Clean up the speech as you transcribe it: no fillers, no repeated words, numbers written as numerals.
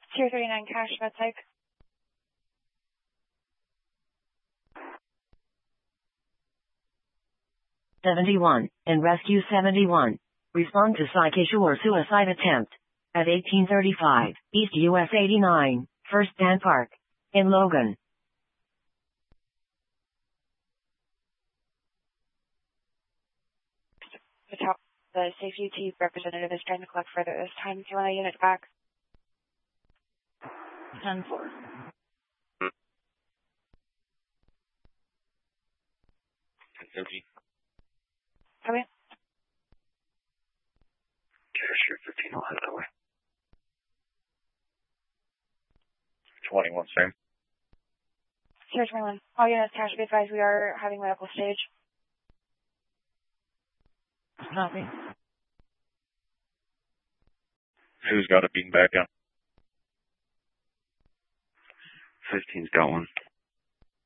Tier 39 cash, med type. In Rescue 71. Respond to psych issue or suicide attempt. At 1835, East US 89, First Dan Park. In Logan. The safety team representative is trying to collect further this time. Do you want a unit back? 10-4. Come in. Cashier 15 will head that way. 21, same. Tier 21. All units, cash, be advised we are having medical stage. Copy. Who's got a bean back on? 15's got one.